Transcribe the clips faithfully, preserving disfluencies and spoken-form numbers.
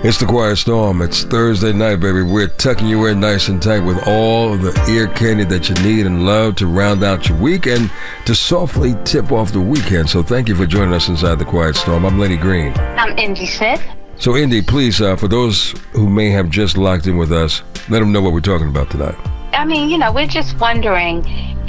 It's the Quiet Storm. It's Thursday night, baby. We're tucking you in nice and tight with all the ear candy that you need and love to round out your week and to softly tip off the weekend. So thank you for joining us inside the Quiet Storm. I'm Lenny Green. I'm Indy Smith. So Indy, please, uh, for those who may have just locked in with us, let them know what we're talking about tonight. I mean, you know, we're just wondering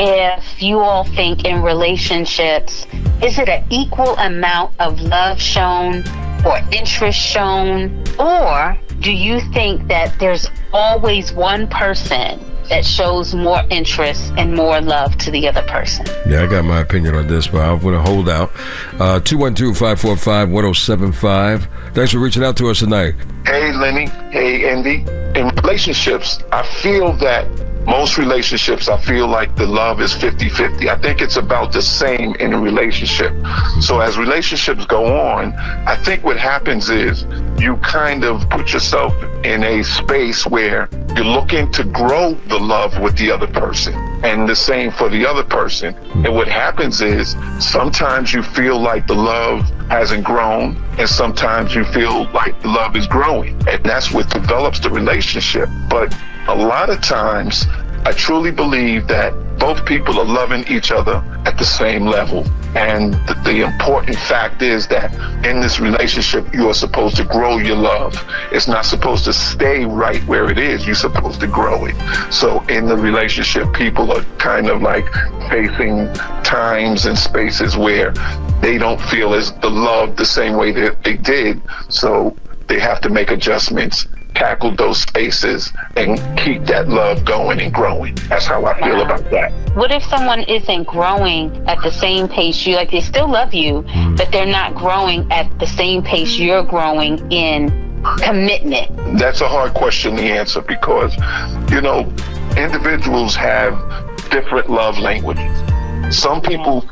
if you all think in relationships, is it an equal amount of love shown or interest shown? Or do you think that there's always one person that shows more interest and more love to the other person? Yeah, I got my opinion on this, but I'm going to hold out. Uh, two one two, five four five, one oh seven five. Thanks for reaching out to us tonight. Hey, Lenny. Hey, Andy. In relationships, I feel that most relationships, I feel like the love is fifty-fifty. I think it's about the same in a relationship. So as relationships go on, I think what happens is you kind of put yourself in a space where you're looking to grow the love with the other person, and the same for the other person. And what happens is sometimes you feel like the love hasn't grown, and sometimes you feel like the love is growing, and that's what develops the relationship. But a lot of times, I truly believe that both people are loving each other at the same level. And the, the important fact is that in this relationship, you are supposed to grow your love. It's not supposed to stay right where it is. You're supposed to grow it. So in the relationship, people are kind of like facing times and spaces where they don't feel as the love the same way that they did. So they have to make adjustments, tackle those spaces, and keep that love going and growing. That's how I feel about that. What if someone isn't growing at the same pace you, like they still love you, mm. but they're not growing at the same pace you're growing in commitment? That's a hard question to answer because, you know, individuals have different love languages. Some people